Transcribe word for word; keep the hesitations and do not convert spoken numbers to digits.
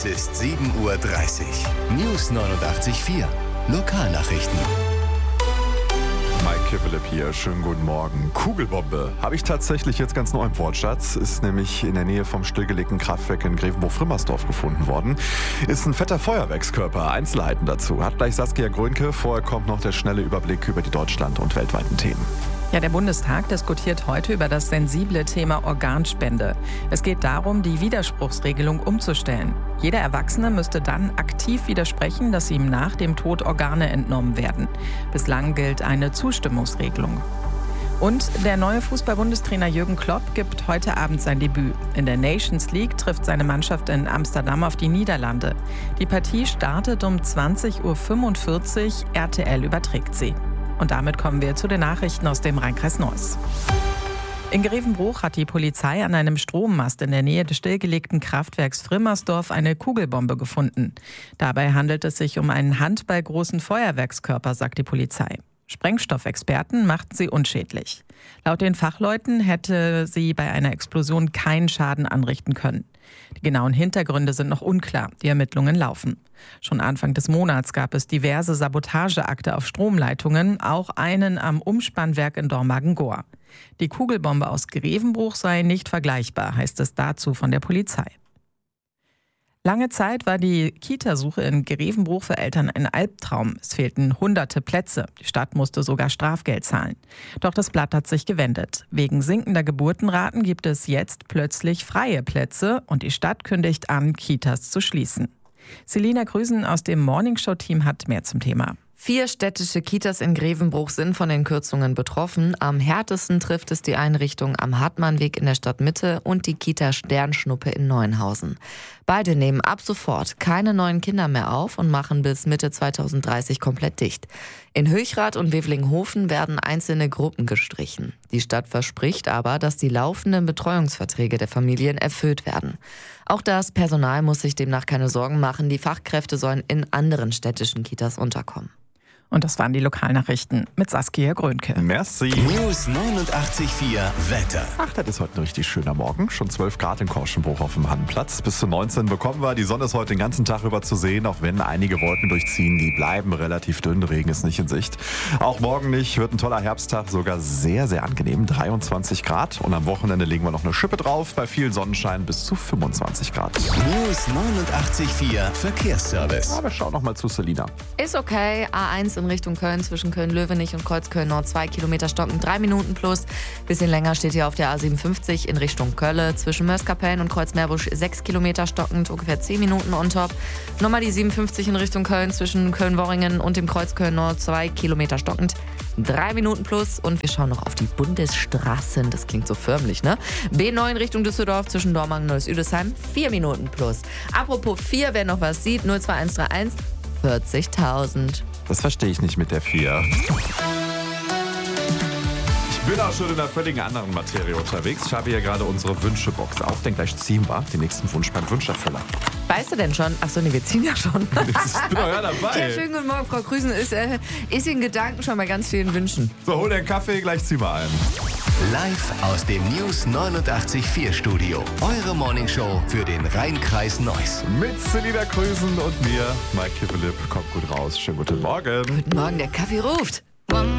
Es ist sieben Uhr dreißig. News neunundachtzig Komma vier. Lokalnachrichten. Mike Philipp hier, schönen guten Morgen. Kugelbombe habe ich tatsächlich jetzt ganz neu im Wortschatz. Ist nämlich in der Nähe vom stillgelegten Kraftwerk in Grevenbruch-Frimmersdorf gefunden worden. Ist ein fetter Feuerwerkskörper. Einzelheiten dazu hat gleich Saskia Grönke. Vorher kommt noch der schnelle Überblick über die Deutschland- und weltweiten Themen. Ja, der Bundestag diskutiert heute über das sensible Thema Organspende. Es geht darum, die Widerspruchsregelung umzustellen. Jeder Erwachsene müsste dann aktiv widersprechen, dass ihm nach dem Tod Organe entnommen werden. Bislang gilt eine Zustimmungsregelung. Und der neue Fußball-Bundestrainer Jürgen Klopp gibt heute Abend sein Debüt. In der Nations League trifft seine Mannschaft in Amsterdam auf die Niederlande. Die Partie startet um zwanzig Uhr fünfundvierzig. R T L überträgt sie. Und damit kommen wir zu den Nachrichten aus dem Rheinkreis Neuss. In Grevenbruch hat die Polizei an einem Strommast in der Nähe des stillgelegten Kraftwerks Frimmersdorf eine Kugelbombe gefunden. Dabei handelt es sich um einen handballgroßen Feuerwerkskörper, sagt die Polizei. Sprengstoffexperten machten sie unschädlich. Laut den Fachleuten hätte sie bei einer Explosion keinen Schaden anrichten können. Die genauen Hintergründe sind noch unklar, die Ermittlungen laufen. Schon Anfang des Monats gab es diverse Sabotageakte auf Stromleitungen, auch einen am Umspannwerk in Dormagen-Gohr. Die Kugelbombe aus Grevenbruch sei nicht vergleichbar, heißt es dazu von der Polizei. Lange Zeit war die Kitasuche in Grevenbruch für Eltern ein Albtraum. Es fehlten hunderte Plätze. Die Stadt musste sogar Strafgeld zahlen. Doch das Blatt hat sich gewendet. Wegen sinkender Geburtenraten gibt es jetzt plötzlich freie Plätze und die Stadt kündigt an, Kitas zu schließen. Selina Grüßen aus dem Morningshow-Team hat mehr zum Thema. Vier städtische Kitas in Grevenbruch sind von den Kürzungen betroffen. Am härtesten trifft es die Einrichtung am Hartmannweg in der Stadtmitte und die Kita Sternschnuppe in Neuenhausen. Beide nehmen ab sofort keine neuen Kinder mehr auf und machen bis Mitte zweitausenddreißig komplett dicht. In Höchrath und Wevlinghofen werden einzelne Gruppen gestrichen. Die Stadt verspricht aber, dass die laufenden Betreuungsverträge der Familien erfüllt werden. Auch das Personal muss sich demnach keine Sorgen machen. Die Fachkräfte sollen in anderen städtischen Kitas unterkommen. Und das waren die Lokalnachrichten mit Saskia Grönke. Merci. News neunundachtzig Komma vier Wetter. Ach, das ist heute ein richtig schöner Morgen. Schon zwölf Grad in Korschenbruch auf dem Hannenplatz. Bis zu neunzehn bekommen wir. Die Sonne ist heute den ganzen Tag über zu sehen, auch wenn einige Wolken durchziehen. Die bleiben relativ dünn. Regen ist nicht in Sicht. Auch morgen nicht. Wird ein toller Herbsttag. Sogar sehr, sehr angenehm. dreiundzwanzig Grad. Und am Wochenende legen wir noch eine Schippe drauf. Bei viel Sonnenschein bis zu fünfundzwanzig Grad. News neunundachtzig Komma vier Verkehrsservice. Aber schau noch mal zu Selina. Ist okay. A eins in Richtung Köln zwischen Köln-Löwenich und Kreuzköln-Nord zwei Kilometer stocken, drei Minuten plus. Bisschen länger steht hier auf der A siebenundfünfzig in Richtung Kölle zwischen Mörs-Kapellen und Kreuzmeerbusch sechs Kilometer stockend, ungefähr zehn Minuten on top. Nochmal die siebenundfünfzig in Richtung Köln zwischen Köln-Worringen und dem Kreuz Köln-Nord zwei Kilometer stockend, drei Minuten plus. Und wir schauen noch auf die Bundesstraßen, das klingt so förmlich, ne? B neun Richtung Düsseldorf zwischen Dormagen und Neuss-Üdesheim, vier Minuten plus. Apropos vier, wer noch was sieht, null zwei eins drei eins vierzigtausend. Das verstehe ich nicht mit der vier. Ich bin auch schon in einer völlig anderen Materie unterwegs. Ich habe hier gerade unsere Wünschebox auf, denn gleich ziehen wir den nächsten Wunsch beim Wünscherfüller. Weißt du denn schon? Achso, nee, wir ziehen ja schon. Ich bin doch ja dabei. Ja, schönen guten Morgen, Frau Grüßen. Ist, äh, ist in Gedanken schon bei ganz vielen Wünschen. So, hol dir einen Kaffee, gleich ziehen wir ein. Live aus dem News neunundachtzig Komma vier Studio. Eure Morningshow für den Rheinkreis Neuss. Mit Selina Grüßen und mir, Mike Philipp. Kommt gut raus. Schönen guten Morgen. Guten Morgen, der Kaffee ruft.